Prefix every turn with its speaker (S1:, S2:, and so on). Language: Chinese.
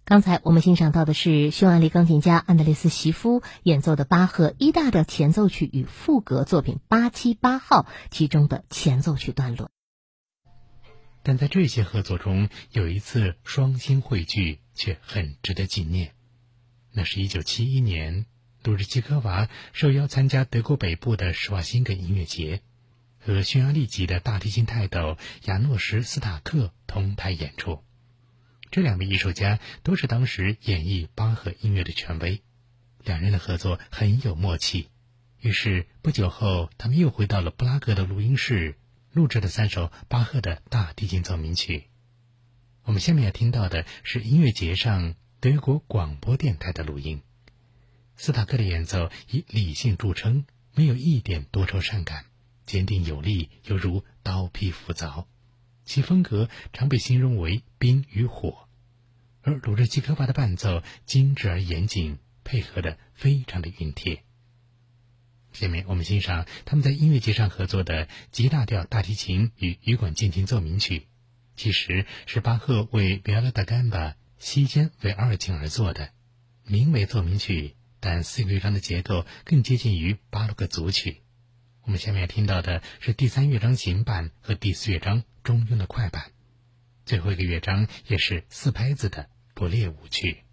S1: 刚才我们欣赏到的是匈牙利钢琴家安德烈斯·席夫演奏的巴赫E大调前奏曲与赋格作品878号其中的前奏曲段落。
S2: 但在这些合作中，有一次双星汇聚却很值得纪念。那是1971年，鲁日基科娃受邀参加德国北部的施瓦辛格音乐节，和匈牙利籍的大提琴泰斗亚诺什·斯塔克同台演出。这两位艺术家都是当时演绎巴赫音乐的权威，两人的合作很有默契。于是不久后，他们又回到了布拉格的录音室，录制了3首巴赫的大提琴奏鸣曲。我们下面要听到的是音乐节上德国广播电台的录音。斯塔克的演奏以理性著称，没有一点多愁善感，坚定有力，犹如刀劈斧凿。其风格常被形容为冰与火，而鲁日基科娃的伴奏精致而严谨，配合得非常的熨帖。下面我们欣赏他们在音乐节上合作的 G 大调大提琴与羽管键琴奏鸣曲，其实是巴赫为 Viola da Gamba 西间为2琴而作的，名为奏鸣曲，但4个乐章的结构更接近于巴洛克组曲。我们下面要听到的是第3乐章行板和第4乐章中庸的快板，最后一个乐章也是4拍子的不列舞曲。